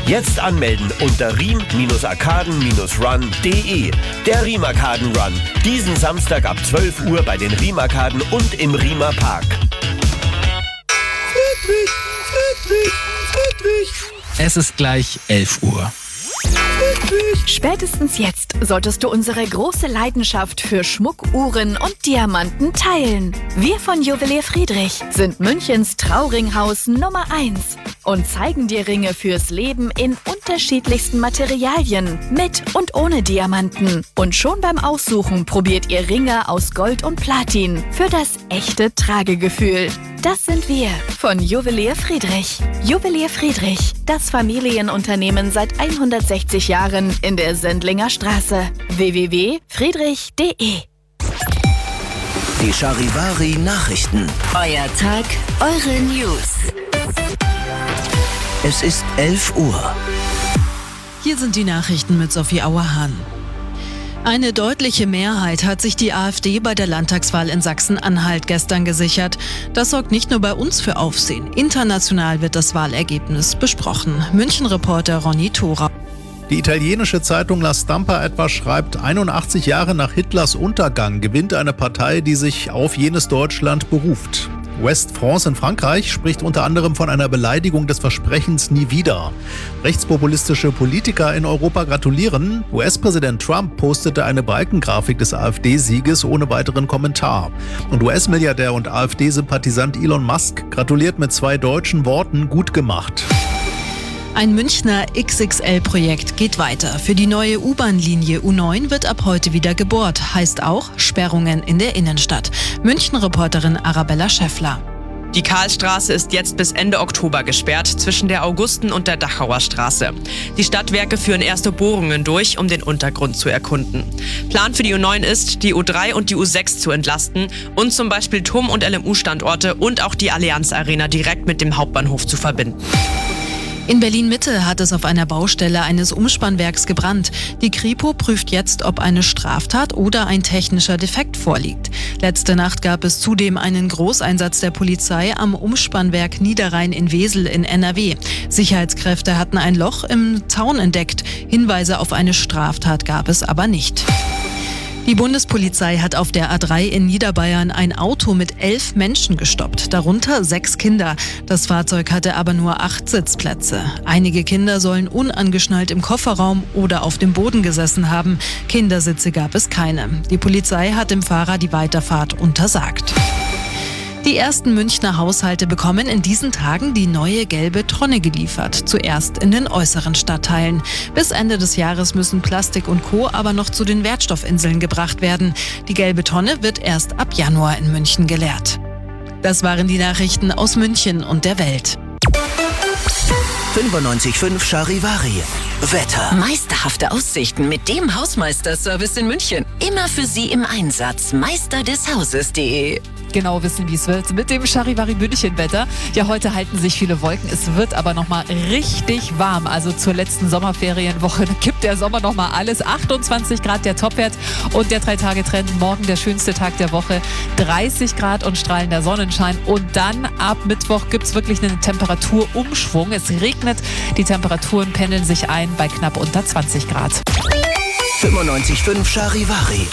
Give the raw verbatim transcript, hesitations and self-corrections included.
Jetzt anmelden unter riem arkaden run punkt de. Der Riem Arkaden Run. Diesen Samstag ab zwölf Uhr bei den Riem Arkaden und im Riemer Park. Friedrich, Friedrich, Friedrich. Es ist gleich elf Uhr. Spätestens jetzt solltest du unsere große Leidenschaft für Schmuck, Uhren und Diamanten teilen. Wir von Juwelier Friedrich sind Münchens Trauringhaus Nummer eins und zeigen dir Ringe fürs Leben in unterschiedlichsten Materialien, mit und ohne Diamanten. Und schon beim Aussuchen probiert ihr Ringe aus Gold und Platin für das echte Tragegefühl. Das sind wir von Juwelier Friedrich. Juwelier Friedrich, das Familienunternehmen seit hundertsechzig Jahren in der Sendlinger Straße. w w w punkt friedrich punkt de. Die Charivari Nachrichten. Euer Tag, eure News. Es ist elf Uhr. Hier sind die Nachrichten mit Sophie Auerhahn. Eine deutliche Mehrheit hat sich die AfD bei der Landtagswahl in Sachsen-Anhalt gestern gesichert. Das sorgt nicht nur bei uns für Aufsehen. International wird das Wahlergebnis besprochen. München-Reporter Ronny Thorau. Die italienische Zeitung La Stampa etwa schreibt, einundachtzig Jahre nach Hitlers Untergang gewinnt eine Partei, die sich auf jenes Deutschland beruft. West France in Frankreich spricht unter anderem von einer Beleidigung des Versprechens nie wieder. Rechtspopulistische Politiker in Europa gratulieren. U S-Präsident Trump postete eine Balkengrafik des AfD-Sieges ohne weiteren Kommentar. Und U S-Milliardär und AfD-Sympathisant Elon Musk gratuliert mit zwei deutschen Worten: gut gemacht. Ein Münchner X X L-Projekt geht weiter. Für die neue U-Bahn-Linie U neun wird ab heute wieder gebohrt. Heißt auch Sperrungen in der Innenstadt. München-Reporterin Arabella Schäffler. Die Karlstraße ist jetzt bis Ende Oktober gesperrt, zwischen der Augusten- und der Dachauer Straße. Die Stadtwerke führen erste Bohrungen durch, um den Untergrund zu erkunden. Plan für die U neun ist, die U drei und die U sechs zu entlasten und zum Beispiel Turm- und L M U-Standorte und auch die Allianz Arena direkt mit dem Hauptbahnhof zu verbinden. In Berlin-Mitte hat es auf einer Baustelle eines Umspannwerks gebrannt. Die Kripo prüft jetzt, ob eine Straftat oder ein technischer Defekt vorliegt. Letzte Nacht gab es zudem einen Großeinsatz der Polizei am Umspannwerk Niederrhein in Wesel in N R W. Sicherheitskräfte hatten ein Loch im Zaun entdeckt. Hinweise auf eine Straftat gab es aber nicht. Die Bundespolizei hat auf der A drei in Niederbayern ein Auto mit elf Menschen gestoppt, darunter sechs Kinder. Das Fahrzeug hatte aber nur acht Sitzplätze. Einige Kinder sollen unangeschnallt im Kofferraum oder auf dem Boden gesessen haben. Kindersitze gab es keine. Die Polizei hat dem Fahrer die Weiterfahrt untersagt. Die ersten Münchner Haushalte bekommen in diesen Tagen die neue gelbe Tonne geliefert, zuerst in den äußeren Stadtteilen. Bis Ende des Jahres müssen Plastik und Co. aber noch zu den Wertstoffinseln gebracht werden. Die gelbe Tonne wird erst ab Januar in München geleert. Das waren die Nachrichten aus München und der Welt. fünfundneunzig Komma fünf Charivari. Wetter. Meisterhafte Aussichten mit dem Hausmeister-Service in München. Immer für Sie im Einsatz. meister des hauses punkt de. Genau wissen, wie es wird mit dem Charivari München Wetter. Ja, heute halten sich viele Wolken. Es wird aber nochmal richtig warm. Also zur letzten Sommerferienwoche kippt der Sommer nochmal alles. achtundzwanzig Grad der Topwert und der drei-Tage-Trend. Morgen der schönste Tag der Woche. dreißig Grad und strahlender Sonnenschein. Und dann ab Mittwoch gibt es wirklich einen Temperaturumschwung. Es regnet. Die Temperaturen pendeln sich ein bei knapp unter zwanzig Grad. fünfundneunzig Komma fünf Charivari.